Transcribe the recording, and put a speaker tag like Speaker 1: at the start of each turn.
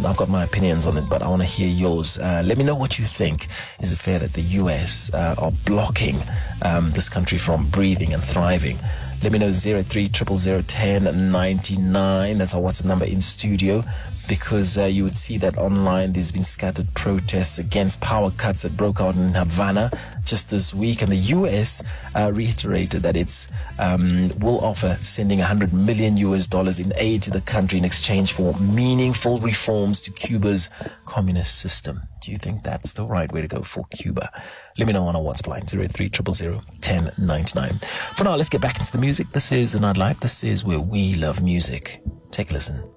Speaker 1: I've got my opinions on it, but I want to hear yours. Let me know what you think. Is it fair that the US are blocking this country from breathing and thriving? Let me know. 03001099. That's our WhatsApp number in studio. Because you would see that online there's been scattered protests against power cuts that broke out in Havana just this week, and the US reiterated that it's will offer sending $100 million in aid to the country in exchange for meaningful reforms to Cuba's communist system. Do you think that's the right way to go for Cuba? Let me know on our WhatsApp line 03001099. For now, let's get back into the music. This is The Nightlife. This is where we love music. Take a listen.